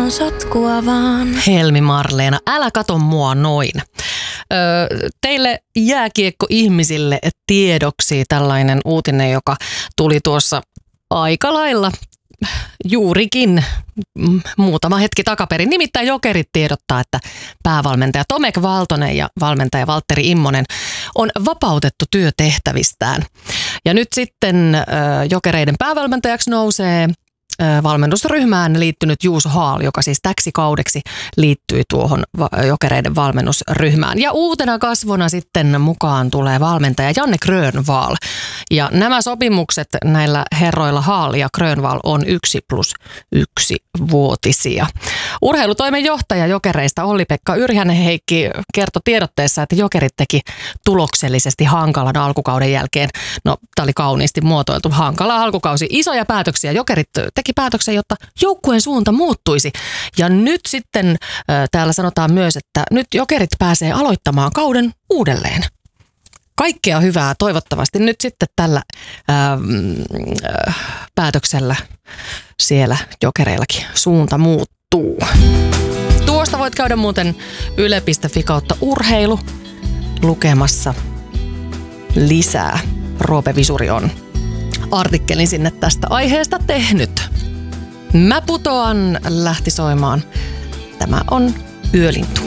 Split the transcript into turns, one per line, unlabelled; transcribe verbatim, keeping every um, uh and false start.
ilman sotkua vaan.
Helmi Marleena, älä kato mua noin. Öö, teille jääkiekko-ihmisille tiedoksi tällainen uutinen, joka tuli tuossa aika lailla juurikin muutama hetki takaperin. Nimittäin Jokerit tiedottaa, että päävalmentaja Tomek Valtonen ja valmentaja Valtteri Immonen on vapautettu työtehtävistään. Ja nyt sitten äh, Jokereiden päävalmentajaksi nousee äh, valmennusryhmään liittynyt Juuso Haal, joka siis täksi kaudeksi liittyi tuohon va- Jokereiden valmennusryhmään. Ja uutena kasvona sitten mukaan tulee valmentaja Janne Grönwall. Ja nämä sopimukset näillä herroilla Haal ja Grönwall on yksi plus yksi vuotisia. Urheilutoimen johtaja Jokereista Olli-Pekka Yrjänen-Heikki kertoi tiedotteessa, että Jokerit teki tuloksellisesti hankalan alkukauden jälkeen. No, tämä oli kauniisti muotoiltu. Hankala alkukausi. Isoja päätöksiä. Jokerit teki päätöksen, jotta joukkueen suunta muuttuisi. Ja nyt sitten äh, täällä sanotaan myös, että nyt Jokerit pääsee aloittamaan kauden uudelleen. Kaikkea hyvää toivottavasti nyt sitten tällä ää, äh, päätöksellä siellä Jokereillakin suunta muuttuu. Tuosta voit käydä muuten yle piste fi kautta urheilu lukemassa lisää. Roope Visuri on artikkelin sinne tästä aiheesta tehnyt. Mä putoan lähti soimaan. Tämä on Yölintu.